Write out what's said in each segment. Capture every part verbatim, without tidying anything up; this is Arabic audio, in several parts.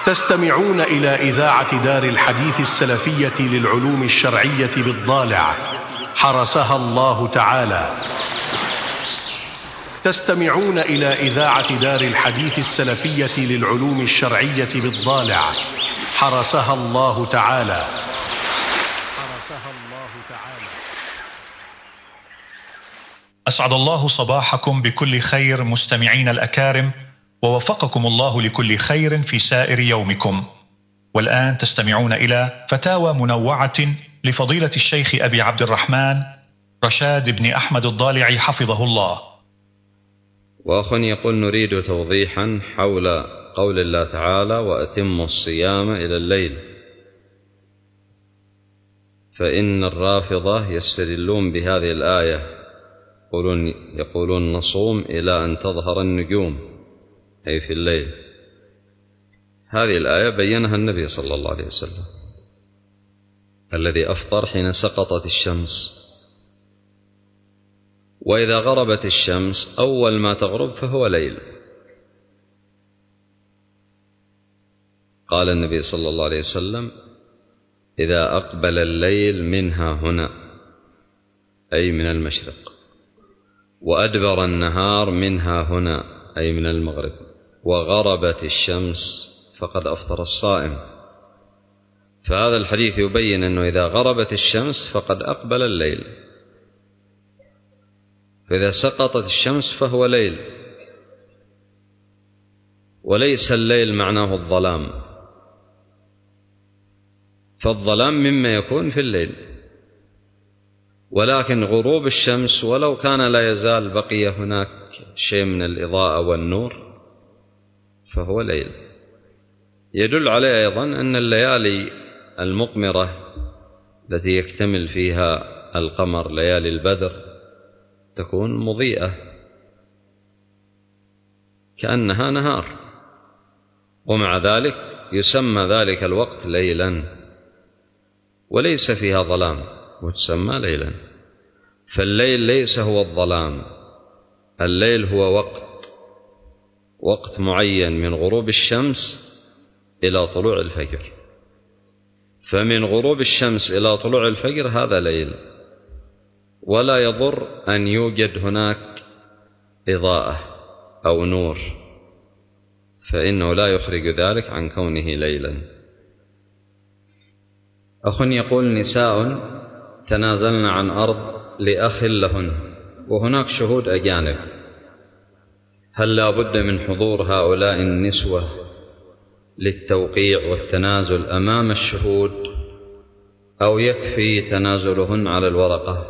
تستمعون إلى إذاعة دار الحديث السلفية للعلوم الشرعية بالضالع حرسها الله تعالى. تستمعون إلى إذاعة دار الحديث السلفية للعلوم الشرعية بالضالع حرسها الله تعالى. حرسها الله تعالى. أسعد الله صباحكم بكل خير مستمعين الأكارم، ووفقكم الله لكل خير في سائر يومكم. والآن تستمعون إلى فتاوى منوعة لفضيلة الشيخ أبي عبد الرحمن رشاد بن أحمد الضالعي حفظه الله. وأخ يقول: نريد توضيحا حول قول الله تعالى: وأتموا الصيام إلى الليل، فإن الرافضة يستدلون بهذه الآية، يقولون, يقولون نصوم إلى أن تظهر النجوم، أي في الليل. هذه الآية بيّنها النبي صلى الله عليه وسلم، الذي أفطر حين سقطت الشمس، وإذا غربت الشمس أول ما تغرب فهو ليل. قال النبي صلى الله عليه وسلم: إذا أقبل الليل منها هنا، أي من المشرق، وأدبر النهار منها هنا، أي من المغرب، وغربت الشمس فقد أفطر الصائم. فهذا الحديث يبين أنه إذا غربت الشمس فقد أقبل الليل، فإذا سقطت الشمس فهو ليل. وليس الليل معناه الظلام، فالظلام مما يكون في الليل، ولكن غروب الشمس ولو كان لا يزال بقي هناك شيء من الإضاءة والنور فهو ليل. يدل عليه أيضا أن الليالي المقمرة التي يكتمل فيها القمر، ليالي البدر، تكون مضيئة كأنها نهار، ومع ذلك يسمى ذلك الوقت ليلا، وليس فيها ظلام وتسمى ليلا. فالليل ليس هو الظلام، الليل هو وقت وقت معين من غروب الشمس إلى طلوع الفجر، فمن غروب الشمس إلى طلوع الفجر هذا ليل، ولا يضر أن يوجد هناك إضاءة أو نور، فإنه لا يخرج ذلك عن كونه ليلا. أخ يقول: نساء تنازلن عن أرض لأخ لهن وهناك شهود أجانب، هل لا بد من حضور هؤلاء النسوة للتوقيع والتنازل أمام الشهود، أو يكفي تنازلهن على الورقة؟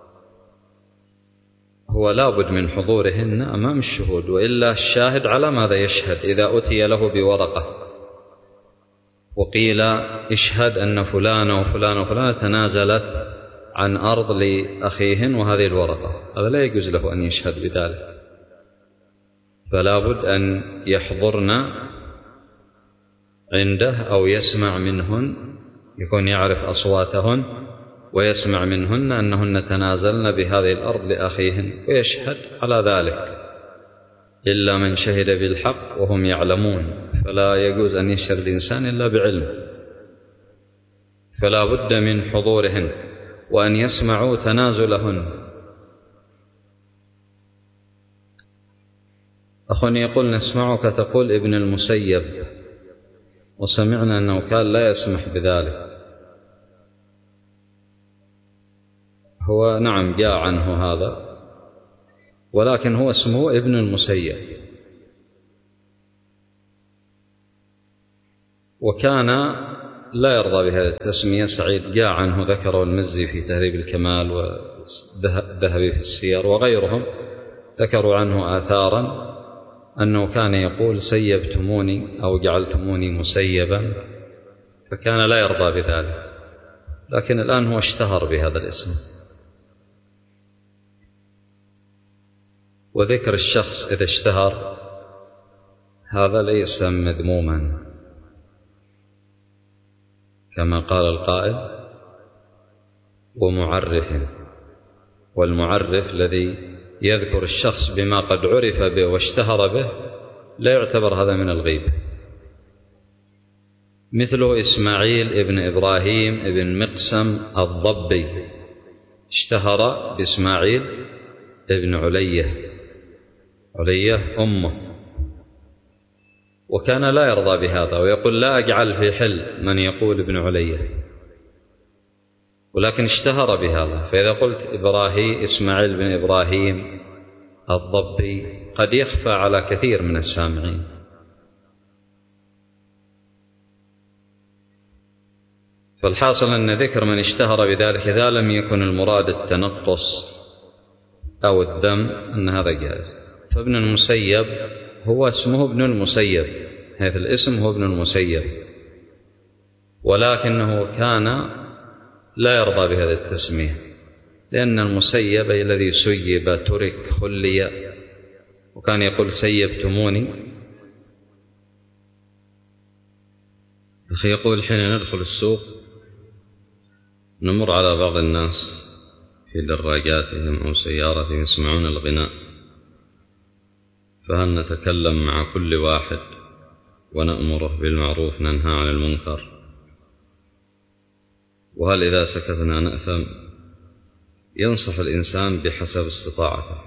هو لا بد من حضورهن أمام الشهود، وإلا الشاهد على ماذا يشهد إذا أتي له بورقة وقيل اشهد أن فلان وفلان وفلان تنازلت عن أرض لأخيهن وهذه الورقة؟ هذا لا يجوز له أن يشهد بذلك، فلا بد أن يحضرن عنده أو يسمع منهن، يكون يعرف أصواتهن ويسمع منهن أنهن تنازلن بهذه الأرض لأخيهن ويشهد على ذلك، إلا من شهد بالحق وهم يعلمون، فلا يجوز أن يشهد الإنسان إلا بعلم. فلا بد من حضورهن وأن يسمعوا تنازلهن. أخ يقول: نسمعك تقول ابن المسيب، وسمعنا أنه كان لا يسمح بذلك. هو نعم جاء عنه هذا، ولكن هو اسمه ابن المسيب، وكان لا يرضى بهذه التسمية. سعيد جاء عنه، ذكره المزي في تهذيب الكمال والذهبي في السير وغيرهم، ذكروا عنه آثارا أنه كان يقول: سيبتموني أو جعلتموني مسيبا، فكان لا يرضى بذلك، لكن الآن هو اشتهر بهذا الاسم. وذكر الشخص إذا اشتهر هذا ليس مذموما، كما قال القائل: ومعرف. والمعرف الذي يذكر الشخص بما قد عرف به واشتهر به لا يعتبر هذا من الغيبة. مثله إسماعيل ابن إبراهيم ابن مقسم الضبي، اشتهر بإسماعيل ابن علية، علية أمه، وكان لا يرضى بهذا ويقول لا أجعل في حل من يقول ابن علية، ولكن اشتهر بهذا. فإذا قلت إبراهيم إسماعيل بن إبراهيم الضبي قد يخفى على كثير من السامعين. فالحاصل أن ذكر من اشتهر بذلك إذا لم يكن المراد التنقص أو الذم أن هذا جائز. فابن المسيب هو اسمه ابن المسيب، هذا الاسم هو ابن المسيب، ولكنه كان لا يرضى بهذا التسمية، لأن المسيب الذي سيب ترك خلي، وكان يقول سيبتموني. أخي يقول حين ندخل السوق نمر على بعض الناس في دراجاتهم أو سياراتهم يسمعون الغناء، فهل نتكلم مع كل واحد ونأمره بالمعروف ننهى عن المنكر؟ وهل إذا سكتنا نأثم؟ ينصح الإنسان بحسب استطاعته،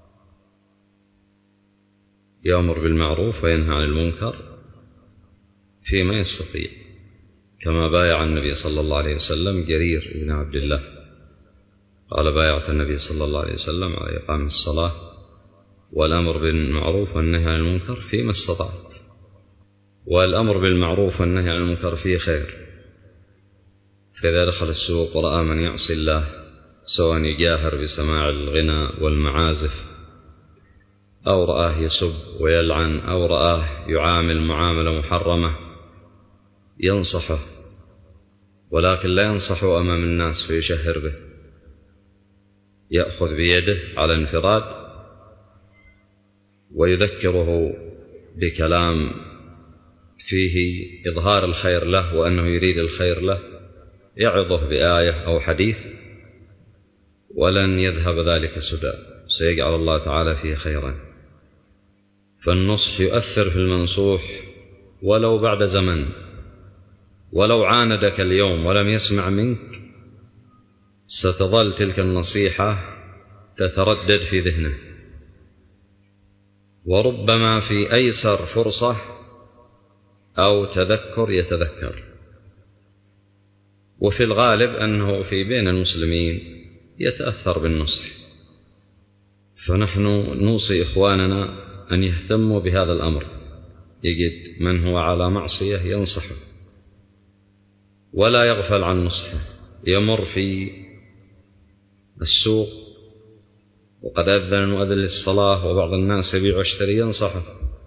يأمر بالمعروف وينهى عن المنكر فيما يستطيع، كما بايع النبي صلى الله عليه وسلم جرير بن عبد الله، قال بايعت النبي صلى الله عليه وسلم على إقام الصلاة والأمر بالمعروف والنهي عن المنكر فيما استطعت، والأمر بالمعروف والنهي عن المنكر فيه خير. فإذا دخل السوق ورأى من يعصي الله سواء يجاهر بسماع الغناء والمعازف، أو رآه يسب ويلعن، أو رآه يعامل معاملة محرمة، ينصحه، ولكن لا ينصحه أمام الناس فيشهر به، يأخذ بيده على انفراد ويذكره بكلام فيه إظهار الخير له وأنه يريد الخير له، يعظه بآية أو حديث، ولن يذهب ذلك سدى، سيجعل الله تعالى فيه خيرا. فالنصح يؤثر في المنصوح ولو بعد زمن، ولو عاندك اليوم ولم يسمع منك ستظل تلك النصيحة تتردد في ذهنه، وربما في أيسر فرصة أو تذكر يتذكر. وفي الغالب أنه في بين المسلمين يتأثر بالنصح، فنحن نوصي إخواننا أن يهتموا بهذا الأمر، يجد من هو على معصية ينصحه ولا يغفل عن نصحه، يمر في السوق وقد أذن المؤذن للصلاة وبعض الناس يبيع ويشتري ينصحه،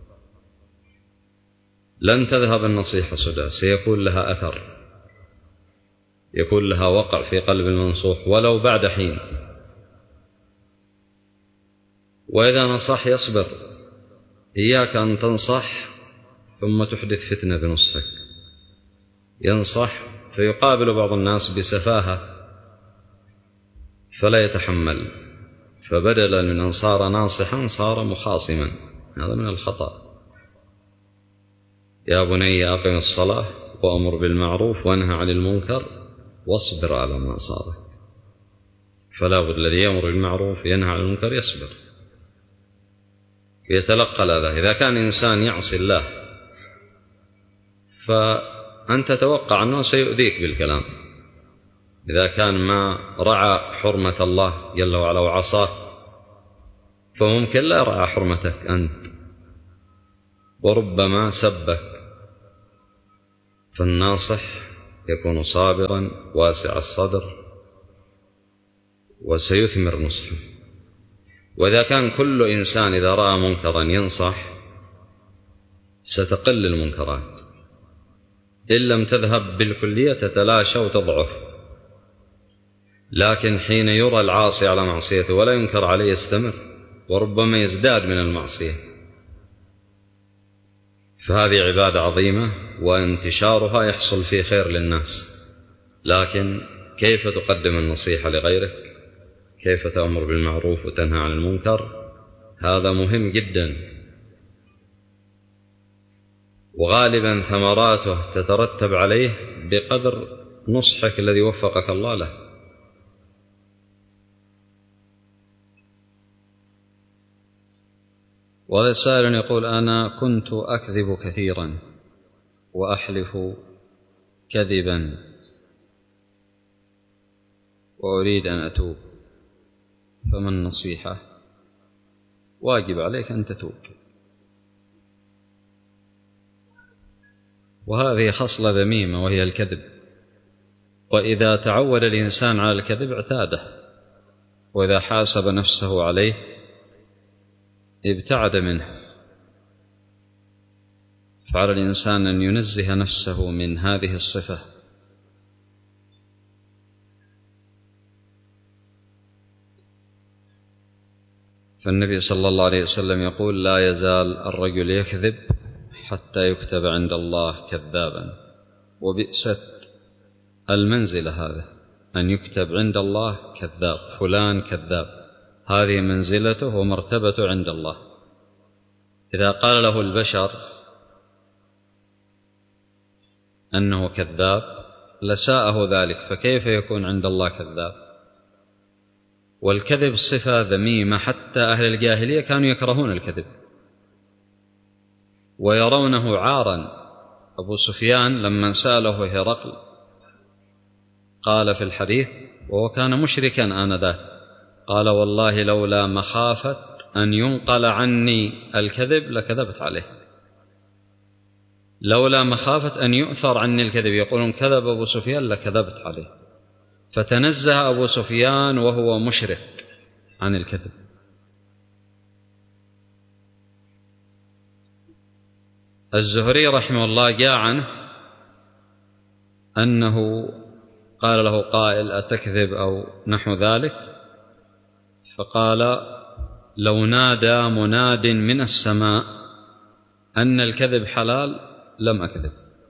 لن تذهب النصيحة سدى، سيكون لها أثر، يكون لها وقع في قلب المنصوح ولو بعد حين. وإذا نصح يصبر، إياك أن تنصح ثم تحدث فتنة بنصحك. ينصح فيقابل بعض الناس بسفاهة فلا يتحمل، فبدلا من أن صار ناصحا صار مخاصما، هذا من الخطأ. يا بني أقم الصلاة وأمر بالمعروف وانهى عن المنكر واصبر على ما أصابك. فلا بد الذي يأمر بالمعروف ينهى عن المنكر يصبر، يتلقى الأذى. إذا كان إنسان يعصي الله فأنت تتوقع أنه سيؤذيك بالكلام، إذا كان ما رعى حرمة الله جل وعلا وعصاه فممكن لا يرعى حرمتك أنت، وربما سبك. فالناصح يكون صابرا واسع الصدر وسيثمر نصحه. وإذا كان كل إنسان إذا رأى منكرا ينصح ستقل المنكرات، إن لم تذهب بالكلية تتلاشى وتضعف، لكن حين يرى العاصي على معصيته ولا ينكر عليه يستمر وربما يزداد من المعصية. فهذه عبادة عظيمة وانتشارها يحصل فيه خير للناس، لكن كيف تقدم النصيحة لغيرك، كيف تأمر بالمعروف وتنهى عن المنكر، هذا مهم جدا. وغالبا ثمراته تترتب عليه بقدر نصحك الذي وفقك الله له. وهذا سائل يقول: أنا كنت أكذب كثيرا وأحلف كذبا وأريد أن أتوب، فما النصيحة؟ واجب عليك أن تتوب، وهذه خصلة ذميمة وهي الكذب، وإذا تعود الإنسان على الكذب اعتاده، وإذا حاسب نفسه عليه ابتعد منه. فعلى الإنسان أن ينزه نفسه من هذه الصفة. فالنبي صلى الله عليه وسلم يقول: لا يزال الرجل يكذب حتى يكتب عند الله كذابا. وبئست المنزلة هذا، أن يكتب عند الله كذاب، فلان كذاب، هذه منزلته ومرتبته عند الله. إذا قال له البشر أنه كذاب لساءه ذلك، فكيف يكون عند الله كذاب؟ والكذب صفة ذميمة، حتى أهل الجاهلية كانوا يكرهون الكذب ويرونه عارا. أبو سفيان لما سأله هرقل قال في الحديث، وهو كان مشركا آنذاك، قال: والله لولا مخافة أن ينقل عني الكذب لكذبت عليه. لولا مخافة أن يؤثر عني الكذب، يقولون كذب أبو سفيان لكذبت عليه. فتنزه أبو سفيان وهو مشرك عن الكذب. الزهري رحمه الله جاء عنه أنه قال له قائل: أتكذب أو نحو ذلك؟ فقال: لو نادى مناد من السماء أن الكذب حلال لم أكذب.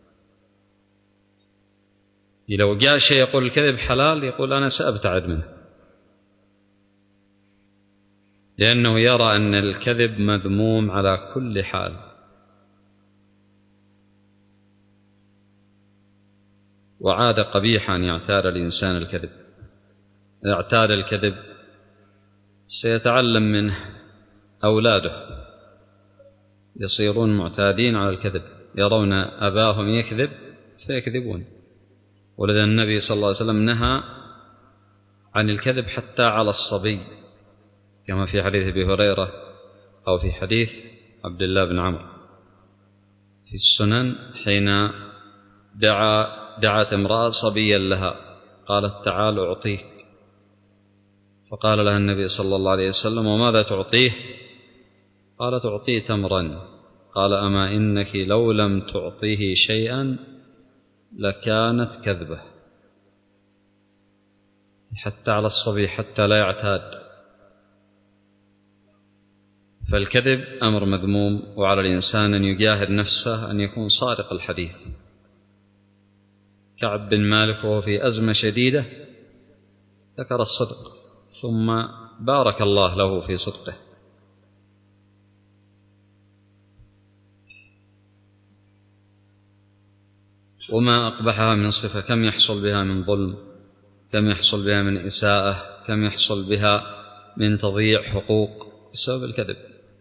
لو جاء شيء يقول الكذب حلال يقول أنا سأبتعد منه، لأنه يرى أن الكذب مذموم على كل حال. وعاد قبيحا أن يعتاد الإنسان الكذب. إذا اعتاد الكذب سيتعلم منه أولاده، يصيرون معتادين على الكذب، يرون أباهم يكذب فيكذبون. ولذا النبي صلى الله عليه وسلم نهى عن الكذب حتى على الصبي، كما في حديث أبي هريرة أو في حديث عبد الله بن عمرو في السنن، حين دعا دعت امرأة صبيا لها قالت: تعال أعطيك. فقال لها النبي صلى الله عليه وسلم: وماذا تعطيه؟ قالت: أعطيه تمرا. قال: أما إنك لو لم تعطيه شيئا لكانت كذبة. حتى على الصبي حتى لا يعتاد. فالكذب أمر مذموم، وعلى الإنسان أن يجاهد نفسه أن يكون صادق الحديث. كعب بن مالك وهو في أزمة شديدة ذكر الصدق، ثم بارك الله له في صدقه. وما أقبحها من صفة، كم يحصل بها من ظلم، كم يحصل بها من إساءة، كم يحصل بها من تضييع حقوق بسبب الكذب.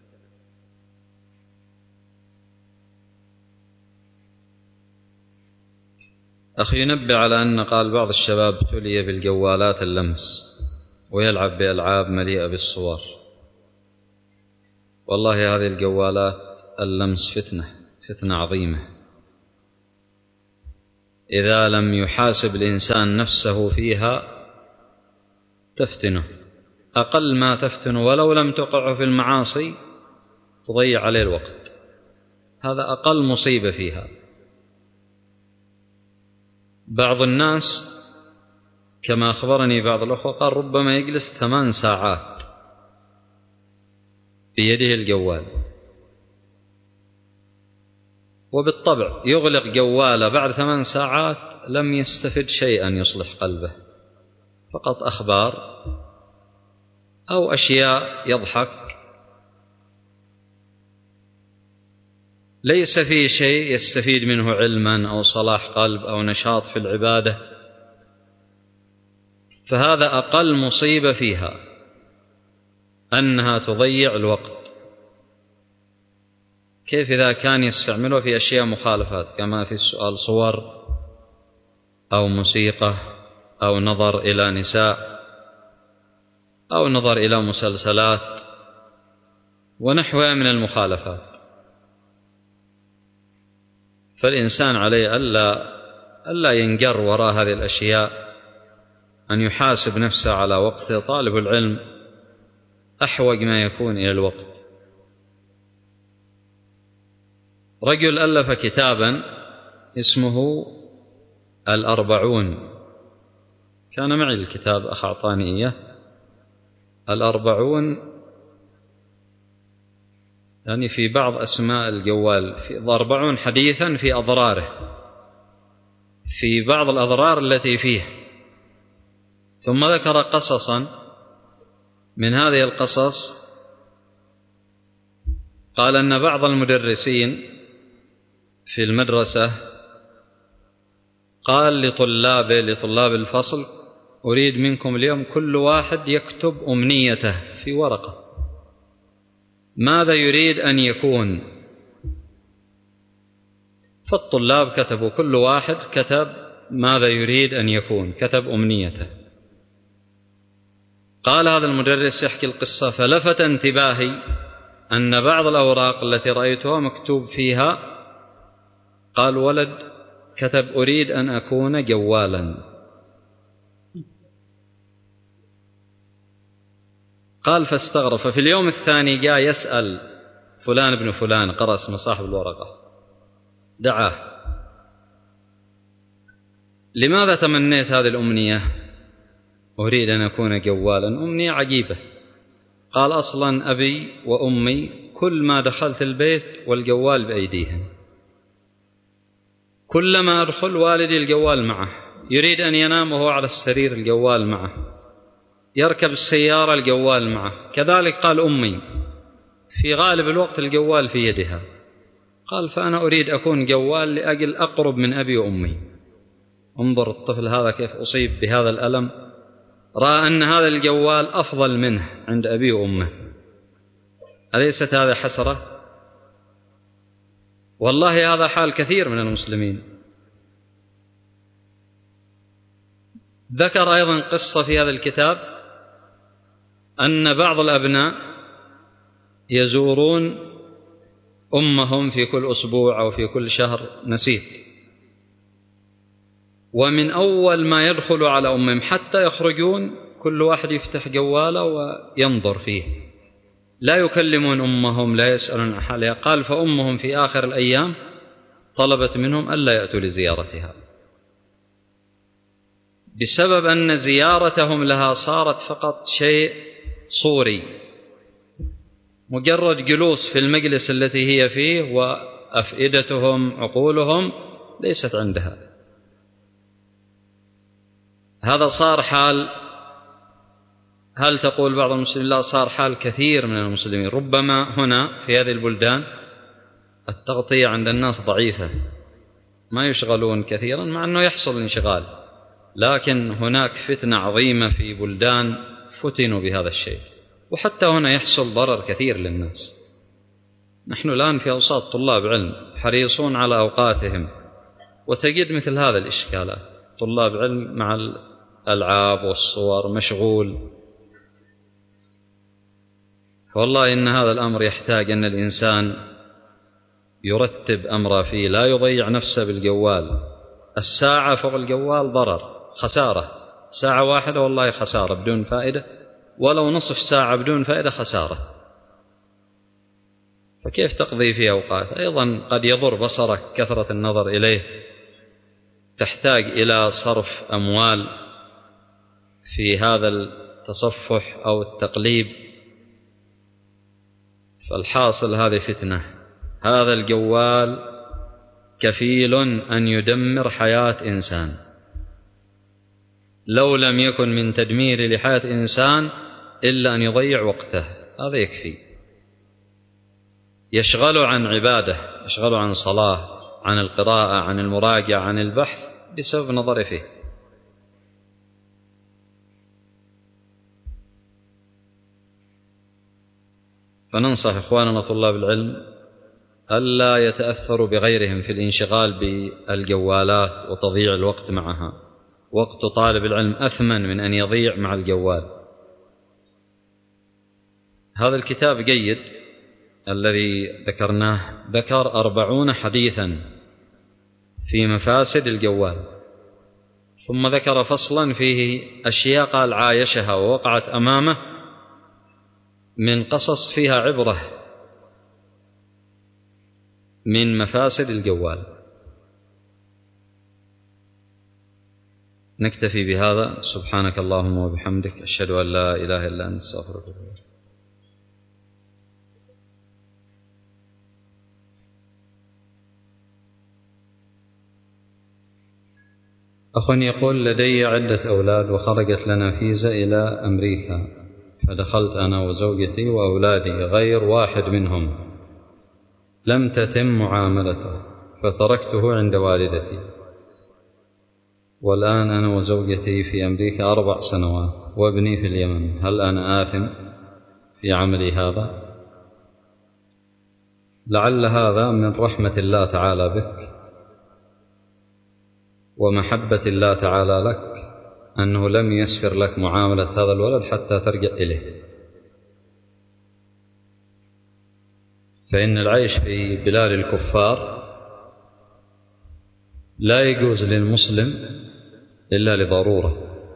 أخي ينبه على أن قال بعض الشباب ابتلي بالجوالات اللمس ويلعب بألعاب مليئة بالصور. والله هذه الجوالات اللمس فتنة فتنة عظيمة، إذا لم يحاسب الإنسان نفسه فيها تفتنه. أقل ما تفتن ولو لم تقع في المعاصي تضيع عليه الوقت، هذا أقل مصيبة فيها. بعض الناس كما أخبرني بعض الأخوة قال ربما يجلس ثمان ساعات بيده الجوال، وبالطبع يغلق جواله بعد ثمان ساعات لم يستفد شيئا يصلح قلبه، فقط أخبار أو أشياء يضحك ليس فيه شيء يستفيد منه علما أو صلاح قلب أو نشاط في العبادة، فهذا أقل مصيبة فيها، أنها تضيع الوقت. كيف إذا كان يستعمله في أشياء مخالفات، كما في السؤال صور أو موسيقى أو نظر إلى نساء أو نظر إلى مسلسلات ونحوها من المخالفات. فالإنسان عليه ألا ألا ينجر وراء هذه الأشياء، أن يحاسب نفسه على وقته. طالب العلم أحوج ما يكون إلى الوقت. رجل ألف كتابا اسمه الأربعون، كان معي الكتاب، أخ أعطاني إياه. الأربعون يعني في بعض أسماء الجوال، في أربعون حديثا في أضراره، في بعض الأضرار التي فيه. ثم ذكر قصصا، من هذه القصص قال أن بعض المدرسين في المدرسة قال لطلابه لطلاب الفصل: أريد منكم اليوم كل واحد يكتب أمنيته في ورقة، ماذا يريد أن يكون. فالطلاب كتبوا، كل واحد كتب ماذا يريد أن يكون، كتب أمنيته. قال هذا المدرس يحكي القصة: فلفت انتباهي أن بعض الأوراق التي رأيتها مكتوب فيها، قال ولد كتب: أريد أن أكون جوالا. قال فاستغرب. ففي اليوم الثاني جاء يسأل فلان بن فلان، قرأ اسم صاحب الورقة، دعاه: لماذا تمنيت هذه الأمنية؟ أريد أن أكون جوالا. أمنية عجيبة. قال: أصلا أبي وأمي كل ما دخلت البيت والجوال بأيديهم، كلما أدخل والدي الجوال معه، يريد أن ينام وهو على السرير الجوال معه، يركب السيارة الجوال معه. كذلك قال أمي في غالب الوقت الجوال في يدها. قال: فأنا أريد أكون جوال لأجل أقرب من أبي وأمي. انظر الطفل هذا كيف أصيب بهذا الألم، رأى أن هذا الجوال أفضل منه عند أبي وأمه. أليست هذا حسرة؟ والله هذا حال كثير من المسلمين. ذكر أيضا قصة في هذا الكتاب أن بعض الأبناء يزورون أمهم في كل أسبوع أو في كل شهر، نسيت، ومن أول ما يدخلوا على أمهم حتى يخرجون كل واحد يفتح جواله وينظر فيه، لا يكلمون أمهم، لا يسألون عن حالها. قال: فأمهم في آخر الأيام طلبت منهم ألا يأتوا لزيارتها، بسبب أن زيارتهم لها صارت فقط شيء صوري، مجرد جلوس في المجلس التي هي فيه، وأفئدتهم عقولهم ليست عندها. هذا صار حال، هل تقول بعض المسلمين؟ لا، صار حال كثير من المسلمين. ربما هنا في هذه البلدان التغطية عند الناس ضعيفة، ما يشغلون كثيرا، مع أنه يحصل انشغال، لكن هناك فتنة عظيمة في بلدان فتنوا بهذا الشيء، وحتى هنا يحصل ضرر كثير للناس. نحن الآن في أوساط طلاب علم حريصون على أوقاتهم، وتجد مثل هذا الإشكالات، طلاب علم مع الألعاب والصور مشغول. والله إن هذا الأمر يحتاج أن الإنسان يرتب أمره فيه، لا يضيع نفسه بالجوال. الساعة فوق الجوال ضرر، خسارة. ساعة واحدة والله خسارة بدون فائدة، ولو نصف ساعة بدون فائدة خسارة. فكيف تقضي في أوقات؟ أيضا قد يضر بصرك كثرة النظر إليه، تحتاج إلى صرف أموال في هذا التصفح أو التقليب. فالحاصل هذه فتنة. هذا الجوال كفيل أن يدمر حياة إنسان، لو لم يكن من تدمير لحياة إنسان إلا أن يضيع وقته، هذا يكفي. يشغله عن عبادة، يشغله عن صلاة، عن القراءة، عن المراجعة، عن البحث، بسبب نظره فيه. فننصح إخواننا طلاب العلم ألا يتأثروا بغيرهم في الانشغال بالجوالات وتضييع الوقت معها. وقت طالب العلم أثمن من أن يضيع مع الجوال. هذا الكتاب جيد الذي ذكرناه، ذكر أربعون حديثا في مفاسد الجوال، ثم ذكر فصلا فيه أشياء قال عايشها ووقعت أمامه من قصص فيها عبرة من مفاسد الجوال. نكتفي بهذا. سبحانك اللهم وبحمدك، أشهد أن لا إله إلا أنت، أستغفرك. أخ يقول: لدي عدة أولاد وخرجت لنا فيزا إلى أمريكا، فدخلت أنا وزوجتي وأولادي غير واحد منهم، لم تتم معاملته، فتركته عند والدتي، والآن أنا وزوجتي في أمريكا أربع سنوات وابني في اليمن، هل أنا آثم في عملي هذا؟ لعل هذا من رحمة الله تعالى بك ومحبة الله تعالى لك، أنه لم ييسر لك معاملة هذا الولد حتى ترجع إليه. فإن العيش في بلاد الكفار لا يجوز للمسلم إلا لضرورة،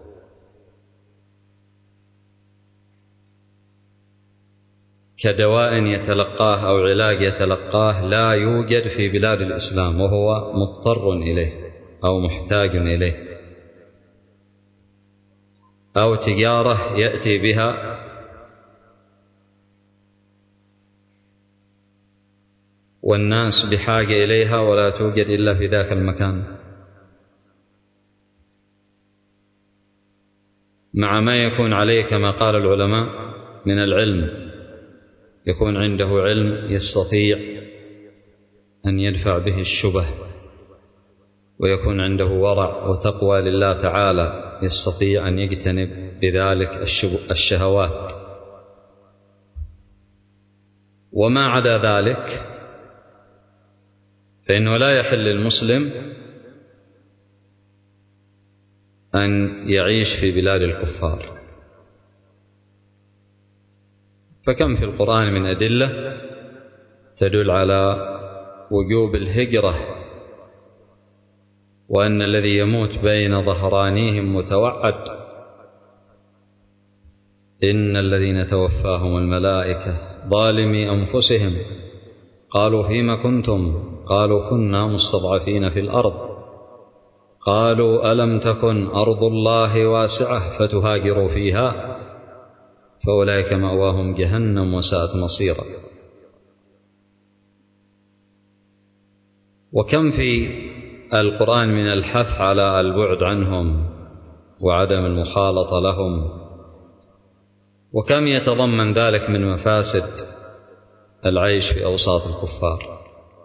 كدواء يتلقاه أو علاج يتلقاه لا يوجد في بلاد الإسلام وهو مضطر إليه أو محتاج إليه، أو تجارة يأتي بها والناس بحاجة إليها ولا توجد إلا في ذاك المكان، مع ما يكون عليه كما قال العلماء من العلم، يكون عنده علم يستطيع أن يدفع به الشبه، ويكون عنده ورع وتقوى لله تعالى يستطيع أن يجتنب بذلك الشهوات. وما عدا ذلك فإنه لا يحل للمسلم أن يعيش في بلاد الكفار. فكم في القرآن من أدلة تدل على وجوب الهجرة، وأن الذي يموت بين ظهرانيهم متوعد. إن الذين توفاهم الملائكة ظالمي أنفسهم قالوا فيما كنتم قالوا كنا مستضعفين في الأرض قالوا ألم تكن أرض الله واسعة فتهاجروا فيها فأولئك مأواهم جهنم وساءت مصيرا. وكم في القرآن من الحث على البعد عنهم وعدم المخالطة لهم، وكم يتضمن ذلك من مفاسد العيش في أوساط الكفار.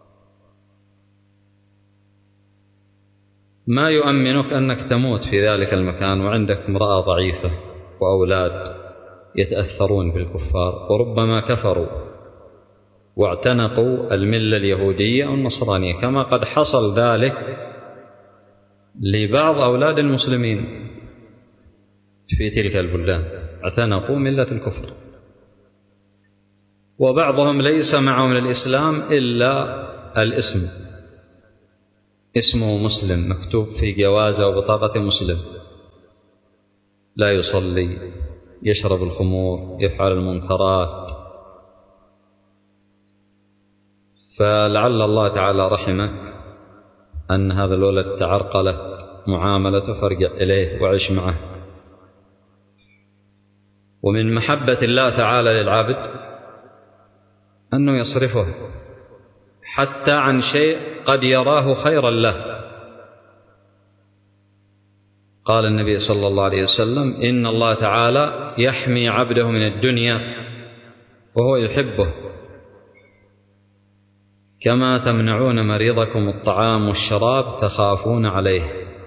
ما يؤمنك أنك تموت في ذلك المكان وعندك امرأة ضعيفة وأولاد يتأثرون بالكفار وربما كفروا واعتنقوا الملة اليهودية أو النصرانية، كما قد حصل ذلك لبعض أولاد المسلمين في تلك البلدان، اعتنقوا ملة الكفر، وبعضهم ليس معهم الإسلام إلا الاسم، اسمه مسلم مكتوب في جوازه وبطاقة مسلم، لا يصلي، يشرب الخمور، يفعل المنكرات. فلعل الله تعالى رحمه أن هذا الولد تعرقلت معاملته فارجع إليه وعيش معه. ومن محبة الله تعالى للعبد أنه يصرفه حتى عن شيء قد يراه خيرا له. قال النبي صلى الله عليه وسلم: إن الله تعالى يحمي عبده من الدنيا وهو يحبه، كما تمنعون مريضكم الطعام والشراب تخافون عليه.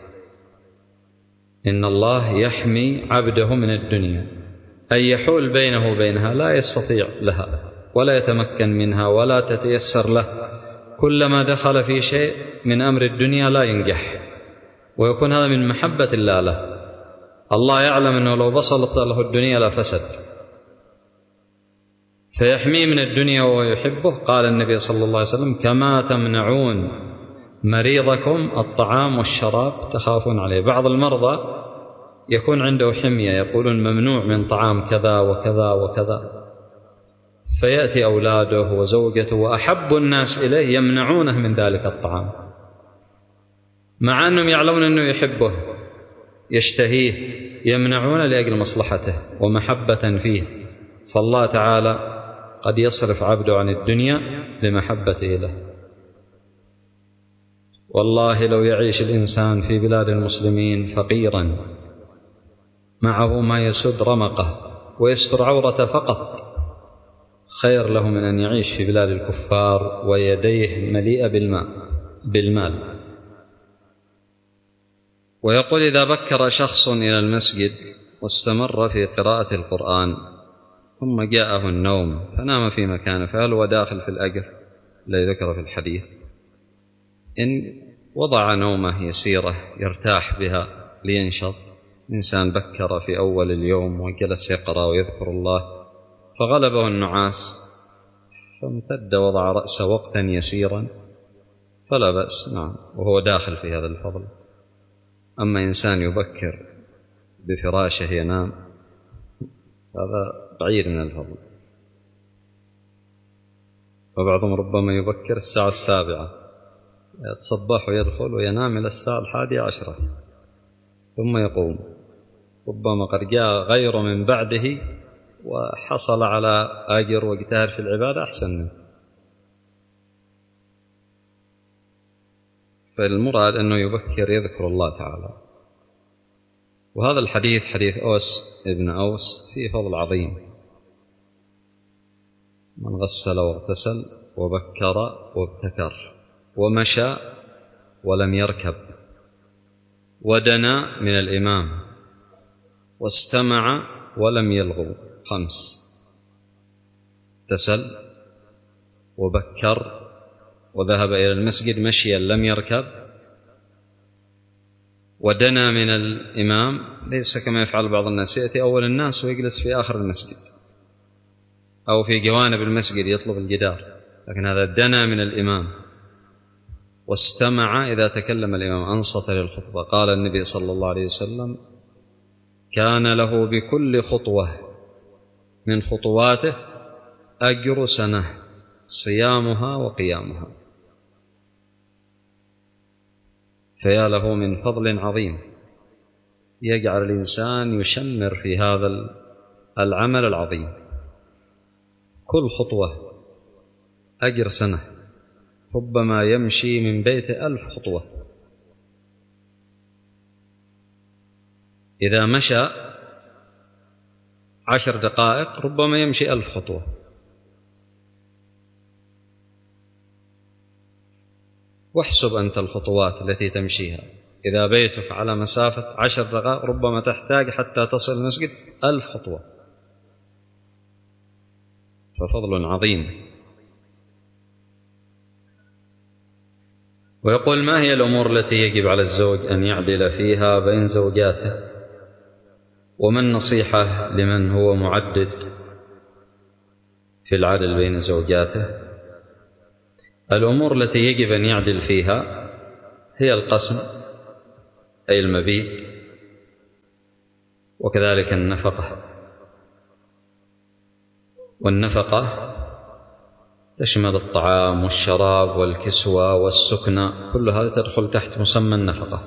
إن الله يحمي عبده من الدنيا، أن يحول بينه وبينها لا يستطيع لها ولا يتمكن منها ولا تتيسر له. كلما دخل في شيء من أمر الدنيا لا ينجح، ويكون هذا من محبة الله له. الله يعلم أنه لو بسطت له الدنيا لفسد، فيحميه من الدنيا وهو يحبه. قال النبي صلى الله عليه وسلم: كما تمنعون مريضكم الطعام والشراب تخافون عليه. بعض المرضى يكون عنده حمية، يقولون ممنوع من طعام كذا وكذا وكذا، فيأتي أولاده وزوجته وأحب الناس إليه يمنعونه من ذلك الطعام، مع أنهم يعلمون أنه يحبه يشتهيه، يمنعونه لأجل مصلحته ومحبة فيه. فالله تعالى قد يصرف عبده عن الدنيا لمحبته له. والله لو يعيش الإنسان في بلاد المسلمين فقيرا معه ما يسد رمقه ويستر عورته فقط، خير له من أن يعيش في بلاد الكفار ويديه مليئة بالماء بالمال. ويقول: إذا بكر شخص إلى المسجد واستمر في قراءة القرآن ثم جاءه النوم فنام في مكانه، فهل هو داخل في الأجر الذي ذكر في الحديث؟ إن وضع نومه يسيرة يرتاح بها لينشط، إنسان بكر في أول اليوم وجلس يقرأ ويذكر الله فغلبه النعاس فامتد وضع رأسه وقتا يسيرا فلا بأس، نعم، وهو داخل في هذا الفضل. أما إنسان يبكر بفراشه ينام هذا بعيد من الفضل. وبعضهم ربما يبكر الساعة السابعة يتصبح ويدخل وينام إلى الساعة الحادية عشرة ثم يقوم، ربما قد جاء غيره من بعده وحصل على أجر واجتهاد في العبادة أحسن منه. فالمراد أنه يبكر يذكر الله تعالى. وهذا الحديث حديث أوس ابن أوس فيه فضل عظيم: من غسل واغتسل وبكر وابتكر ومشى ولم يركب ودنا من الإمام واستمع ولم يلغو. خمس: اغتسل وبكر وذهب إلى المسجد مشيا لم يركب ودنا من الإمام، ليس كما يفعل بعض الناس يأتي أول الناس ويجلس في آخر المسجد أو في جوانب المسجد يطلب الجدار، لكن هذا دنا من الإمام واستمع إذا تكلم الإمام أنصت للخطبة. قال النبي صلى الله عليه وسلم: كان له بكل خطوة من خطواته أجر سنة صيامها وقيامها. فيا له من فضل عظيم يجعل الإنسان يشمر في هذا العمل العظيم. كل خطوة أجر سنة، ربما يمشي من بيته ألف خطوة. إذا مشى عشر دقائق ربما يمشي ألف خطوة. واحسب أنت الخطوات التي تمشيها. إذا بيتك على مسافة عشر دقائق ربما تحتاج حتى تصل المسجد ألف خطوة، ففضل عظيم. ويقول: ما هي الأمور التي يجب على الزوج أن يعدل فيها بين زوجاته؟ وما النصيحة لمن هو معدد في العدل بين زوجاته؟ الأمور التي يجب أن يعدل فيها هي القسم أي المبيت، وكذلك النفقة. والنفقة تشمل الطعام والشراب والكسوة والسكنى، كل هذا تدخل تحت مسمى النفقة.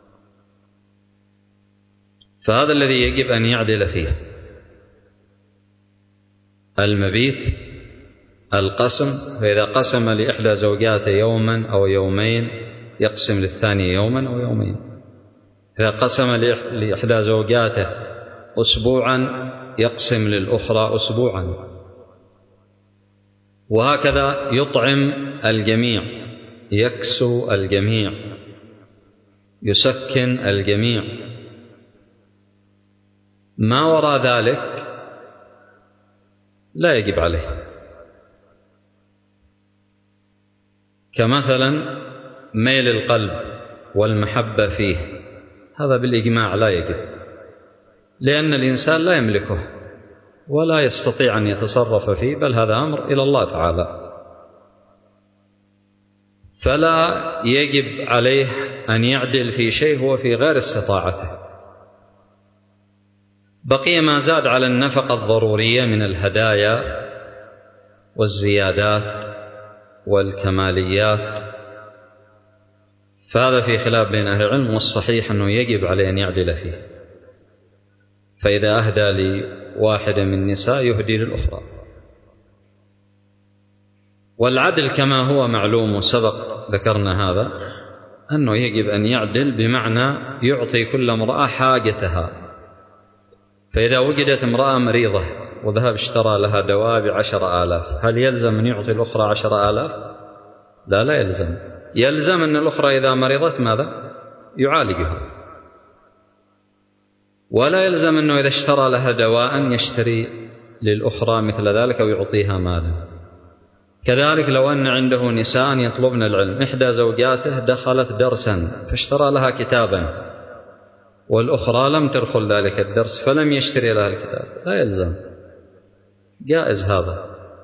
فهذا الذي يجب أن يعدل فيه: المبيت، القسم، فإذا قسم لإحدى زوجاته يوما أو يومين يقسم للثاني يوما أو يومين. إذا قسم لإحدى زوجاته أسبوعا يقسم للأخرى أسبوعا. وهكذا يطعم الجميع، يكسو الجميع، يسكن الجميع. ما وراء ذلك لا يجب عليه، كمثلا ميل القلب والمحبة فيه، هذا بالإجماع لا يجب، لأن الإنسان لا يملكه ولا يستطيع أن يتصرف فيه، بل هذا أمر إلى الله تعالى، فلا يجب عليه أن يعدل في شيء هو في غير استطاعته. بقي ما زاد على النفقة الضرورية من الهدايا والزيادات والكماليات، فهذا في خلاف بين أهل العلم، والصحيح أنه يجب عليه أن يعدل فيه. فإذا أهدى لواحدة من النساء يهدي للأخرى. والعدل كما هو معلوم وسبق ذكرنا هذا، أنه يجب أن يعدل بمعنى يعطي كل امرأة حاجتها. فإذا وجدت امرأة مريضة وذهب اشترى لها دواء بعشر آلاف، هل يلزم أن يعطي الأخرى عشر آلاف؟ لا، لا يلزم. يلزم أن الأخرى إذا مرضت ماذا؟ يعالجها. ولا يلزم أنه إذا اشترى لها دواء يشتري للأخرى مثل ذلك أو يعطيها مالا. كذلك لو أن عنده نساء يطلبن العلم، إحدى زوجاته دخلت درسا فاشترى لها كتابا والأخرى لم تدخل ذلك الدرس فلم يشتري لها الكتاب، لا يلزم، جائز هذا.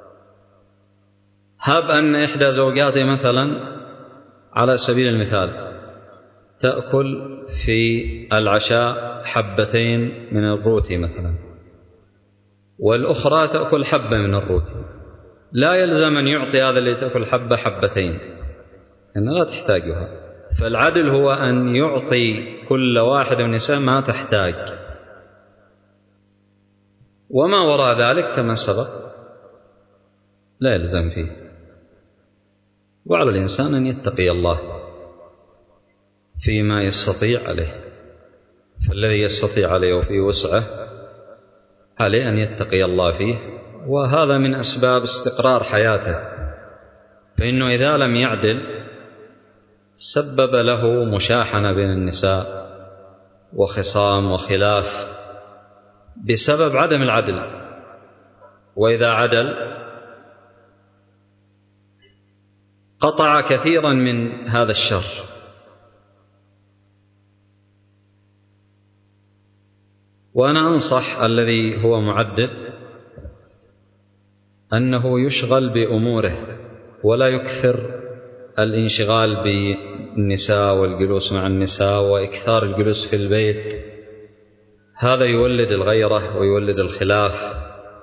هب أن إحدى زوجاته مثلا على سبيل المثال تأكل في العشاء حبتين من الروتي مثلا، والأخرى تأكل حبة من الروتي، لا يلزم أن يعطي هذا اللي تأكل حبة حبتين، إنها لا تحتاجها. فالعدل هو أن يعطي كل واحد من النساء ما تحتاج، وما وراء ذلك كما سبق لا يلزم فيه. وعلى الإنسان أن يتقي الله فيما يستطيع عليه، فالذي يستطيع عليه وفي وسعه عليه أن يتقي الله فيه، وهذا من أسباب استقرار حياته. فإنه إذا لم يعدل سبب له مشاحنة بين النساء وخصام وخلاف بسبب عدم العدل. وإذا عدل قطع كثيرا من هذا الشر. وأنا أنصح الذي هو معدل أنه يشغل بأموره ولا يكثر الانشغال بالنساء والجلوس مع النساء وإكثار الجلوس في البيت، هذا يولد الغيرة ويولد الخلاف.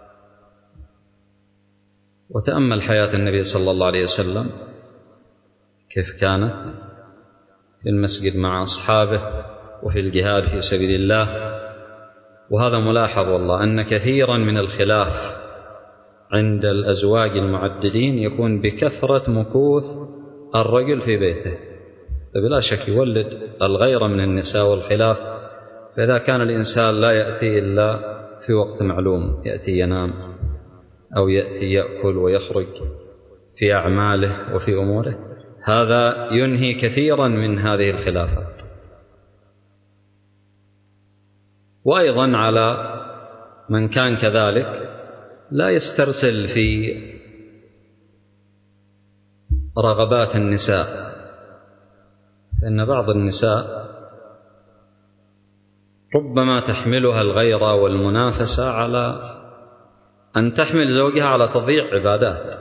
وتأمل حياة النبي صلى الله عليه وسلم كيف كانت في المسجد مع أصحابه وفي الجهاد في سبيل الله. وهذا ملاحظ والله أن كثيرا من الخلاف عند الأزواج المعددين يكون بكثرة مكوث الرجل في بيته، فبلا شك يولد الغيرة من النساء والخلاف. فإذا كان الإنسان لا يأتي إلا في وقت معلوم، يأتي ينام أو يأتي يأكل ويخرج في أعماله وفي أموره، هذا ينهي كثيرا من هذه الخلافات. وأيضا على من كان كذلك لا يسترسل في رغبات النساء، فإن بعض النساء ربما تحملها الغيرة والمنافسة على أن تحمل زوجها على تضييع عبادات،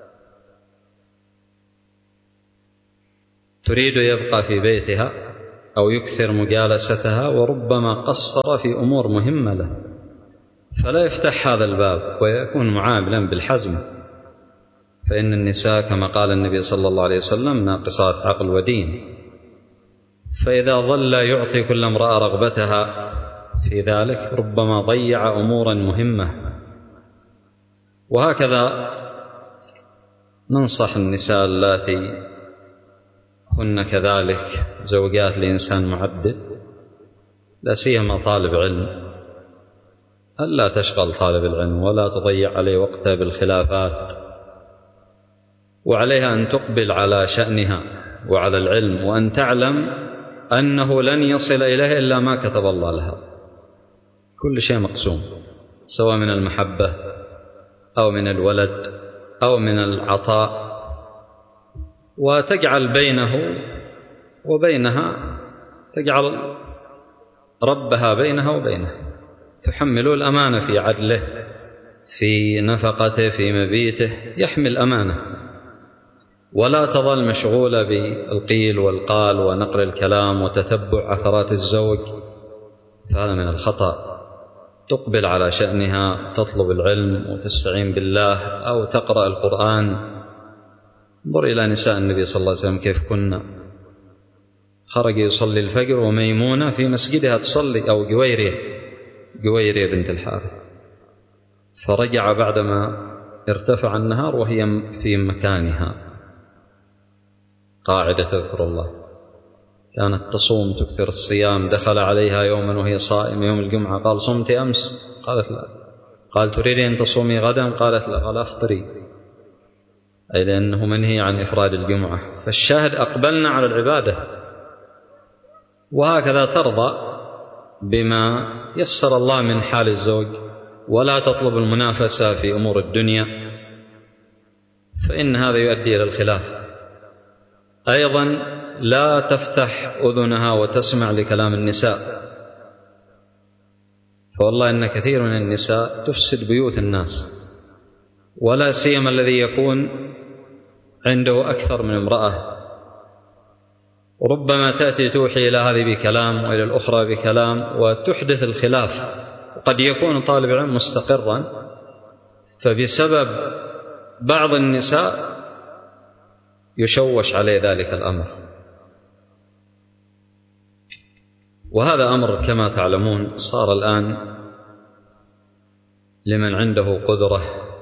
تريد يبقى في بيتها أو يكثر مجالستها، وربما قصر في أمور مهمة له، فلا يفتح هذا الباب ويكون معاملا بالحزم. فإن النساء كما قال النبي صلى الله عليه وسلم ناقصات عقل ودين، فإذا ظل يعطي كل امرأة رغبتها في ذلك ربما ضيع أمورا مهمة. وهكذا ننصح النساء اللاتي هن كذلك زوجات لإنسان معدد، لا سيما طالب علم، ألا تشغل طالب العلم ولا تضيع عليه وقته بالخلافات وعليها أن تقبل على شأنها وعلى العلم، وأن تعلم أنه لن يصل إليه إلا ما كتب الله لها. كل شيء مقسوم، سواء من المحبة أو من الولد أو من العطاء، وتجعل بينه وبينها، تجعل ربها بينها وبينه، تحمل الأمانة في عدله، في نفقته، في مبيته، يحمل أمانة، ولا تظل مشغولة بالقيل والقال ونقل الكلام وتتبع عثرات الزوج، فهذا من الخطأ. تقبل على شأنها، تطلب العلم وتستعين بالله أو تقرأ القرآن. انظر إلى نساء النبي صلى الله عليه وسلم كيف كنا. خرج يصلي الفجر وميمونة في مسجدها تصلي، أو جويرية جويرية بنت الحارث، فرجع بعدما ارتفع النهار وهي في مكانها قاعدة تذكر الله. كانت تصوم تكثر الصيام. دخل عليها يوما وهي صائمة يوم الجمعة، قال: صمت أمس؟ قالت: لا. قال: تريدين أن تصومي غدا؟ قالت: لا. قال: أفطري، أي لأنه منهي عن إفراد الجمعة. فالشاهد أقبلنا على العبادة. وهكذا ترضى بما يسر الله من حال الزوج، ولا تطلب المنافسة في أمور الدنيا، فإن هذا يؤدي إلى الخلاف. أيضا لا تفتح أذنها وتسمع لكلام النساء، فوالله إن كثير من النساء تفسد بيوت الناس، ولا سيما الذي يكون عنده أكثر من امرأة. وربما تأتي توحي إلى هذه بكلام وإلى الأخرى بكلام وتحدث الخلاف. وقد يكون طالب العلم مستقرا، فبسبب بعض النساء يشوش عليه ذلك الأمر. وهذا أمر كما تعلمون صار الآن لمن عنده قدرة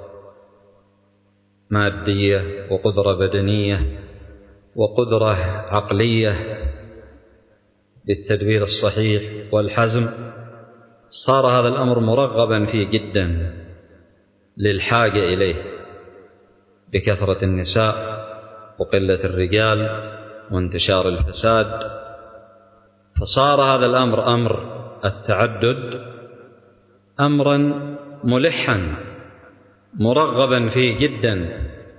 مادية وقدرة بدنية وقدرة عقلية بالتدبير الصحيح والحزم، صار هذا الأمر مرغبا فيه جدا للحاجة إليه بكثرة النساء وقلة الرجال وانتشار الفساد. فصار هذا الأمر، أمر التعدد، أمرا ملحا مرغبا فيه جدا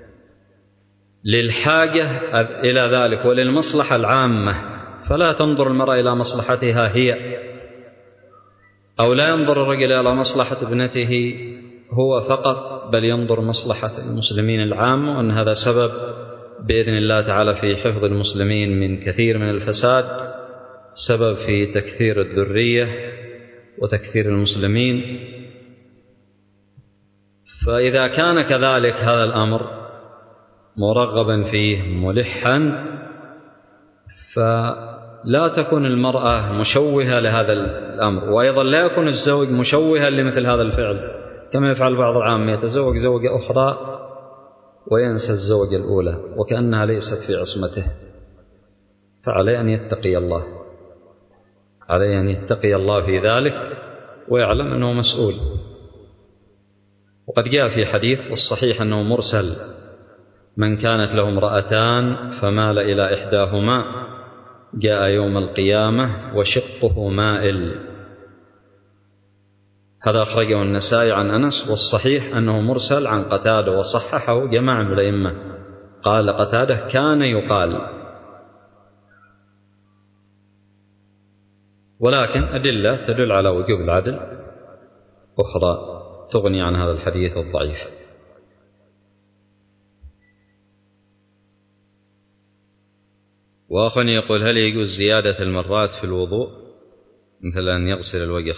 للحاجة إلى ذلك وللمصلحة العامة. فلا تنظر المرأة إلى مصلحتها هي، أو لا ينظر الرجل إلى مصلحة ابنته هو فقط، بل ينظر مصلحة المسلمين العامة، وأن هذا سبب بإذن الله تعالى في حفظ المسلمين من كثير من الفساد، سبب في تكثير الذرية وتكثير المسلمين. فإذا كان كذلك هذا الأمر مرغبا فيه ملحا، فلا تكون المرأة مشوهة لهذا الأمر، وأيضا لا يكون الزوج مشوها لمثل هذا الفعل، كما يفعل بعض العامة، يتزوج زوجة أخرى وينسى الزوجة الأولى وكأنها ليست في عصمته. فعليه أن يتقي الله، عليه أن يتقي الله في ذلك ويعلم أنه مسؤول. وقد جاء في حديث، والصحيح أنه مرسل: من كانت له امرأتان فمال إلى إحداهما جاء يوم القيامة وشقه مائل. هذا أخرجه النسائي عن أنس، والصحيح أنه مرسل عن قتادة، وصححه جماعة من الأئمة. قال قتادة: كان يقال. ولكن أدلة تدل على وجوب العدل أخرى تغني عن هذا الحديث الضعيف. وآخر يقول: هل يجوز زيادة المرات في الوضوء، مثل أن يغسل الوجه